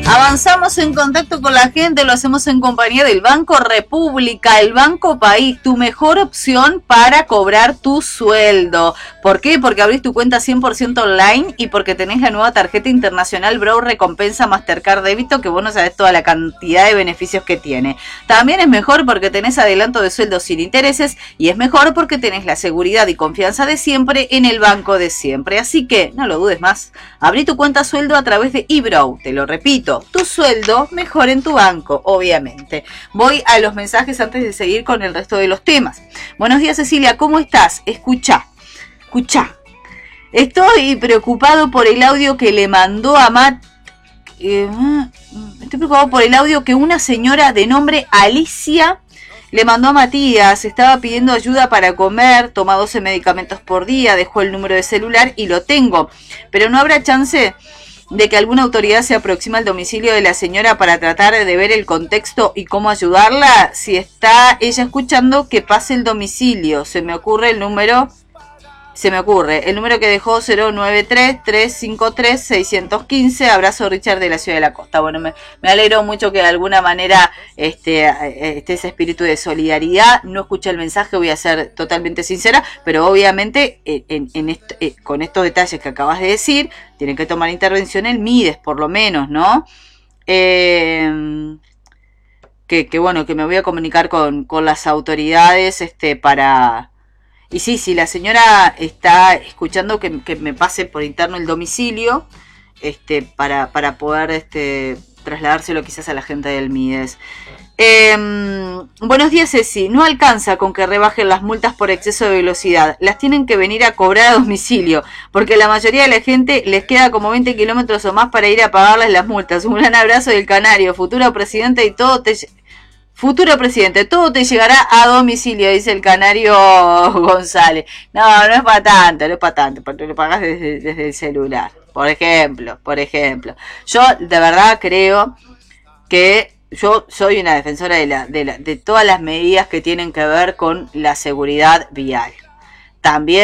Avanzamos en contacto con la gente, lo hacemos en compañía del Banco República, el Banco País, tu mejor opción para cobrar tu sueldo. ¿Por qué? Porque abrís tu cuenta 100% online y porque tenés la nueva tarjeta internacional Bro Recompensa Mastercard Débito, que vos no sabés toda la cantidad de beneficios que tiene. También es mejor porque tenés adelanto de sueldo sin intereses y es mejor porque tenés la seguridad y confianza de siempre en el banco de siempre. Así que no lo dudes más, abrí tu cuenta sueldo a través de eBrow, te lo repito. Tu sueldo mejor en tu banco, obviamente. Voy a los mensajes antes de seguir con el resto de los temas. Buenos días, Cecilia, ¿cómo estás? Escucha. Estoy preocupado por el audio que le mandó a Matt. Estoy preocupado por el audio que una señora de nombre Alicia le mandó a Matías. Estaba pidiendo ayuda para comer, toma 12 medicamentos por día, dejó el número de celular y lo tengo. Pero no habrá chance de que alguna autoridad se aproxime al domicilio de la señora para tratar de ver el contexto y cómo ayudarla. Si está ella escuchando, que pase el domicilio. Se me ocurre el número que dejó 093-353-615. Abrazo, Richard, de la Ciudad de la Costa. Bueno, me alegro mucho que de alguna manera esté ese espíritu de solidaridad. No escuché el mensaje, voy a ser totalmente sincera, pero obviamente con estos detalles que acabas de decir, tienen que tomar intervención el MIDES, por lo menos, ¿no? Bueno, que me voy a comunicar con las autoridades para... Y sí, si la señora está escuchando, que me pase por interno el domicilio, para poder trasladárselo quizás a la gente del MIDES. Buenos días, Ceci. No alcanza con que rebajen las multas por exceso de velocidad. Las tienen que venir a cobrar a domicilio, porque la mayoría de la gente les queda como 20 kilómetros o más para ir a pagarles las multas. Un gran abrazo del Canario, futuro presidente, y todo te llegará a domicilio, dice el Canario González. No es para tanto, porque lo pagas desde el celular. Por ejemplo. Yo de verdad creo que yo soy una defensora de todas las medidas que tienen que ver con la seguridad vial. También